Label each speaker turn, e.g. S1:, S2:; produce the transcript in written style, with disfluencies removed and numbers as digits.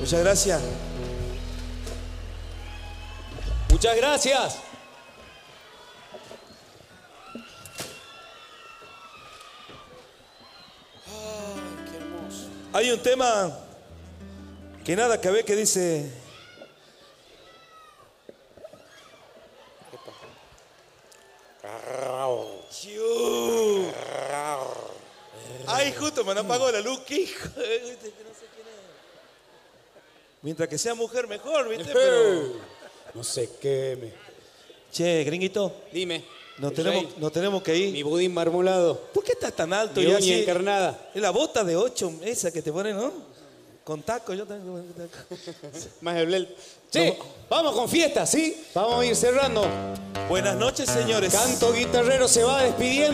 S1: Muchas gracias.
S2: Muchas gracias.
S1: Ay, qué hermoso. Hay un tema que nada que ver que dice... Ay, justo me apagó la luz, qué hijo. No sé quién es. Mientras que sea mujer mejor, ¿viste? Pero...
S2: No se queme.
S1: Che, gringuito.
S2: Dime.
S1: Nos tenemos que ir.
S2: Mi budín marmolado.
S1: ¿Por qué estás tan alto?
S2: Mi
S1: Ya
S2: uña encarnada.
S1: Es la bota de 8, esa que te ponen, ¿no? Con taco, yo tengo.
S2: Más el blel. Che, vamos con fiesta, ¿sí? Vamos a ir cerrando.
S1: Buenas noches, señores.
S2: Canto Guitarrero se va despidiendo.